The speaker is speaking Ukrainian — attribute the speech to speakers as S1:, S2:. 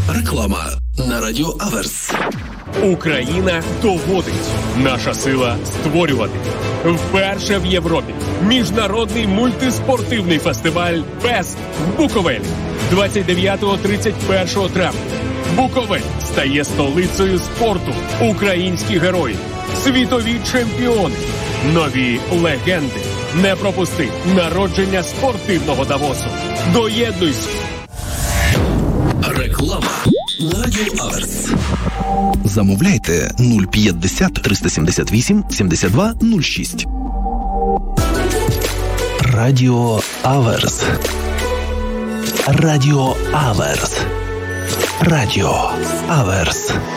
S1: Реклама на Радіо Аверс.
S2: Україна доводить. Наша сила створювати. Вперше в Європі. Міжнародний мультиспортивний фестиваль «Фест» в Буковелі. 29-31 травня. Буковель стає столицею спорту. Українські герої. Світові чемпіони. Нові легенди. Не пропусти народження спортивного Давосу. Доєднуйся.
S1: Реклама на Радіо Аверс. Замовляйте 050 378 72 06. Радіо Аверс. Радіо Аверс. Радіо Аверс.